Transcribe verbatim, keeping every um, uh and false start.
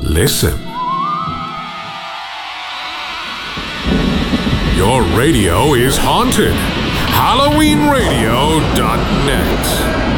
listen. Your radio is haunted. Halloween Radio dot net